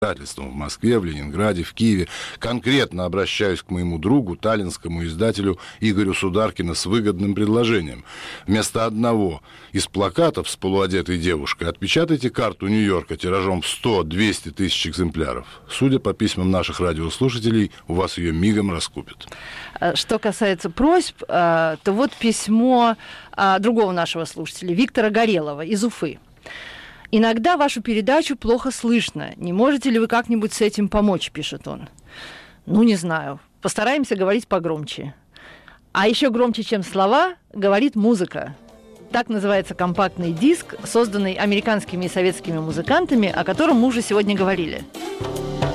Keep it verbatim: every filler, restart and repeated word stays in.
издательствам в Москве, в Ленинграде, в Киеве. Конкретно обращаюсь к моему другу, таллинскому издателю Игорю Сударкину с выгодным предложением. Вместо одного из плакатов с полуодетой девушкой отпечатайте карту Нью-Йорка тиражом в сто-двести тысяч экземпляров. Судя по письмам наших радиослушателей, у вас ее мигом раскупят. Что касается просьб, то вот письмо другого нашего слушателя, Виктора Горелова из Уфы. «Иногда вашу передачу плохо слышно. Не можете ли вы как-нибудь с этим помочь?» – пишет он. Ну, не знаю. Постараемся говорить погромче. А еще громче, чем слова, говорит музыка. Так называется компактный диск, созданный американскими и советскими музыкантами, о котором мы уже сегодня говорили.